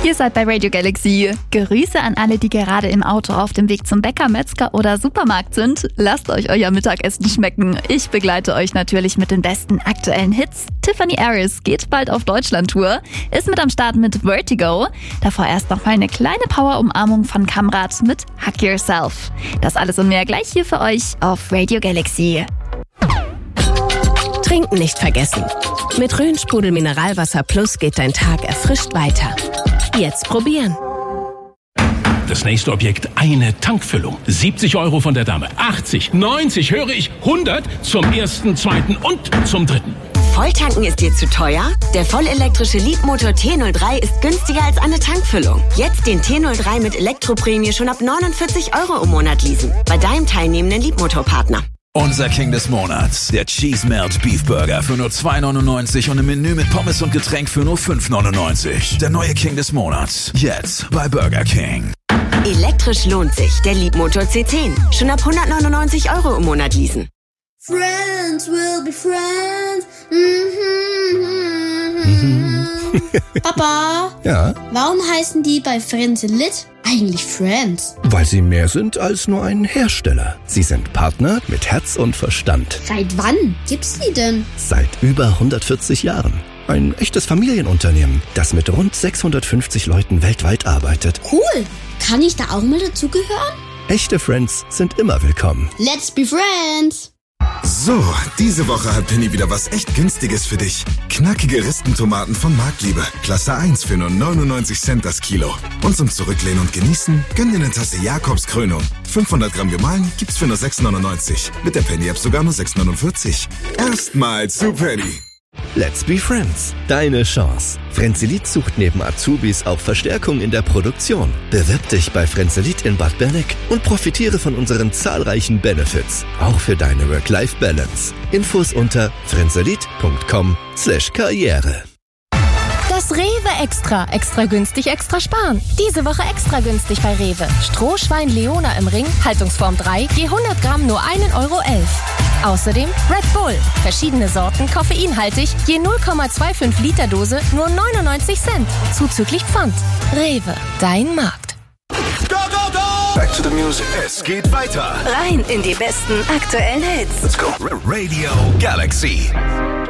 Ihr seid bei Radio Galaxy. Grüße an alle, die gerade im Auto auf dem Weg zum Bäcker, Metzger oder Supermarkt sind. Lasst euch euer Mittagessen schmecken. Ich begleite euch natürlich mit den besten aktuellen Hits. Tiffany Harris geht bald auf Deutschland-Tour, ist mit am Start mit Vertigo. Davor erst noch mal eine kleine Power-Umarmung von Kamrat mit Hug Yourself. Das alles und mehr gleich hier für euch auf Radio Galaxy. Trinken nicht vergessen. Mit Rhön-Sprudel Mineralwasser Plus geht dein Tag erfrischt weiter. Jetzt probieren. Das nächste Objekt, eine Tankfüllung. 70 € von der Dame. 80, 90, höre ich, 100 zum ersten, zweiten und zum dritten. Volltanken ist dir zu teuer? Der vollelektrische Leapmotor T03 ist günstiger als eine Tankfüllung. Jetzt den T03 mit Elektroprämie schon ab 49 € im Monat leasen. Bei deinem teilnehmenden Leapmotor-Partner. Unser King des Monats, der Cheese Melt Beef Burger für nur 2,99 und im Menü mit Pommes und Getränk für nur 5,99. Der neue King des Monats, jetzt bei Burger King. Elektrisch lohnt sich, der Leapmotor C10. Schon ab 199 € im Monat leasen. Friends will be friends. Papa? Ja? Warum heißen die bei Frenzelit eigentlich Friends? Weil sie mehr sind als nur ein Hersteller. Sie sind Partner mit Herz und Verstand. Seit wann gibt's die denn? Seit über 140 Jahren. Ein echtes Familienunternehmen, das mit rund 650 Leuten weltweit arbeitet. Cool. Kann ich da auch mal dazugehören? Echte Friends sind immer willkommen. Let's be friends. So, diese Woche hat Penny wieder was echt Günstiges für dich. Knackige Ristentomaten von Marktliebe. Klasse 1 für nur 99 Cent das Kilo. Und zum Zurücklehnen und Genießen, gönn dir eine Tasse Jakobs Krönung. 500 Gramm gemahlen gibt's für nur 6,99. Mit der Penny-App sogar nur 6,49. Erstmal zu Penny. Let's be friends. Deine Chance. Frenzelit sucht neben Azubis auch Verstärkung in der Produktion. Bewirb dich bei Frenzelit in Bad Berneck und profitiere von unseren zahlreichen Benefits. Auch für deine Work-Life-Balance. Infos unter frenzelit.com/karriere. Das Rewe Extra. Extra günstig, extra sparen. Diese Woche extra günstig bei Rewe. Strohschwein Leona im Ring, Haltungsform 3, je 100 Gramm nur 1,11 €. Außerdem Red Bull. Verschiedene Sorten, koffeinhaltig, je 0,25 Liter Dose, nur 99 Cent. Zuzüglich Pfand. Rewe, dein Markt. Go, go, go! Back to the music. Es geht weiter. Rein in die besten aktuellen Hits. Let's go. Radio Galaxy.